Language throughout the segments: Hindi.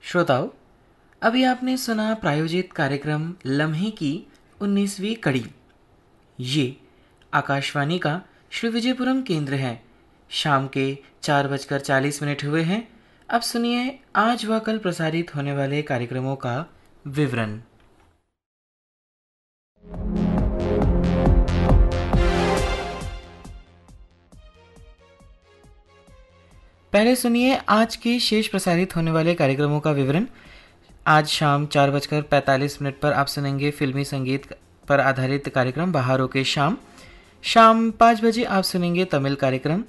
श्रोताओं, अभी आपने सुना प्रायोजित कार्यक्रम लम्हे की 19वीं कड़ी। ये आकाशवाणी का श्री विजयपुरम केंद्र है। शाम के 4:40 हुए हैं। अब सुनिए आज व कल प्रसारित होने वाले कार्यक्रमों का विवरण। पहले सुनिए आज के शेष प्रसारित होने वाले कार्यक्रमों का विवरण। आज शाम 4:45 पर आप सुनेंगे फिल्मी संगीत पर आधारित कार्यक्रम बहारों के शाम। शाम 5 बजे आप सुनेंगे तमिल कार्यक्रम।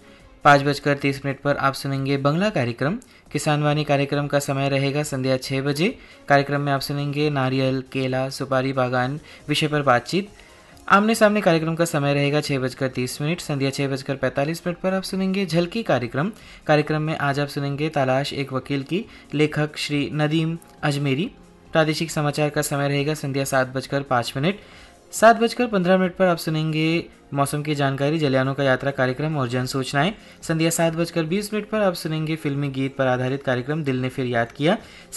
5:30 पर आप सुनेंगे बंगला कार्यक्रम। किसान वाणी कार्यक्रम का समय रहेगा संध्या 6 बजे। कार्यक्रम में आप सुनेंगे नारियल, केला, सुपारी बागान विषय पर बातचीत। आमने सामने कार्यक्रम का समय रहेगा 6:30। संध्या 6:45 पर आप सुनेंगे झलकी कार्यक्रम। कार्यक्रम में आज आप सुनेंगे तलाश एक वकील की, लेखक श्री नदीम अजमेरी। प्रादेशिक समाचार का समय रहेगा संध्या 7:05। 7:15 पर आप सुनेंगे मौसम की जानकारी, जलयानों का यात्रा कार्यक्रम और जन सूचनाएं। संध्या 7:20 पर आप सुनेंगे फिल्मी गीत पर आधारित कार्यक्रम दिल ने फिर याद किया।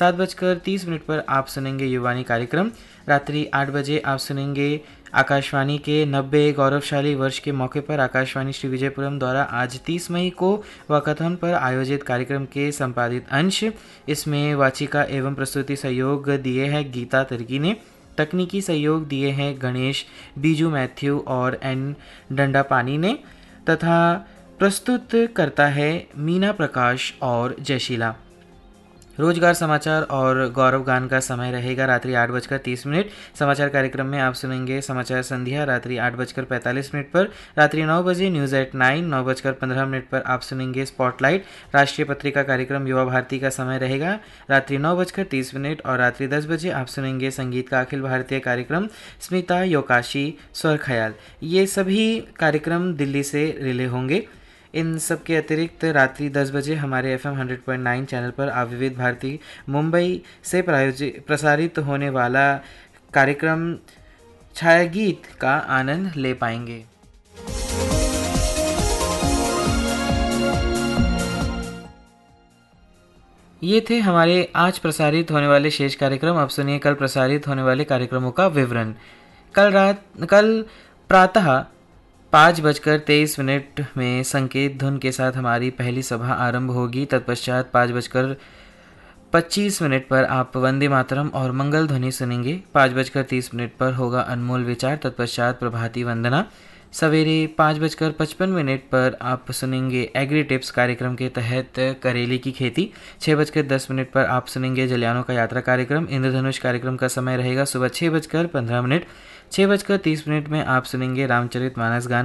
7:30 पर आप सुनेंगे युवानी कार्यक्रम। रात्रि 8 बजे आप सुनेंगे आकाशवाणी के 90 गौरवशाली वर्ष के मौके पर आकाशवाणी श्री विजयपुरम द्वारा आज 30 मई को वॉकाथॉन पर आयोजित कार्यक्रम के संपादित अंश। इसमें वाचिका एवं प्रस्तुति सहयोग दिए हैं गीता तिर्की ने। तकनीकी सहयोग दिए हैं गणेश, बीजू मैथ्यू और एन डंडापानी ने, तथा प्रस्तुत करता है मीना प्रकाश और जयशीला। रोजगार समाचार और गौरव गान का समय रहेगा रात्रि 8:30। समाचार कार्यक्रम में आप सुनेंगे समाचार संध्या रात्रि 8:45 पर। रात्रि 9 बजे न्यूज़ एट 9। 9:15 पर आप सुनेंगे स्पॉटलाइट राष्ट्रीय पत्रिका कार्यक्रम युवा भारती का समय रहेगा रात्रि 9:30। और रात्रि 10 बजे आप सुनेंगे संगीत का अखिल भारतीय कार्यक्रम स्मिता योकाशी स्वर ख्याल। ये सभी कार्यक्रम दिल्ली से रिले होंगे। इन सब के अतिरिक्त रात्रि 10 बजे हमारे FM 100.9 चैनल पर आप विविध भारती मुंबई से प्रसारित होने वाला कार्यक्रम छाया गीत का आनंद ले पाएंगे। ये थे हमारे आज प्रसारित होने वाले शेष कार्यक्रम। अब सुनिए कल प्रसारित होने वाले कार्यक्रमों का विवरण। कल प्रातः 5:23 में संकेत धुन के साथ हमारी पहली सभा आरंभ होगी। तत्पश्चात 5:25 पर आप वंदे मातरम और मंगल ध्वनि सुनेंगे। 5:30 पर होगा अनमोल विचार। तत्पश्चात प्रभाती वंदना। सवेरे 5:55 पर आप सुनेंगे एग्री टिप्स कार्यक्रम के तहत करेले की खेती। 6:10 पर आप सुनेंगे जलयानों का यात्रा कार्यक्रम। इंद्रधनुष कार्यक्रम का समय रहेगा सुबह 6:15। 6:30 में आप सुनेंगे रामचरित मानस गान।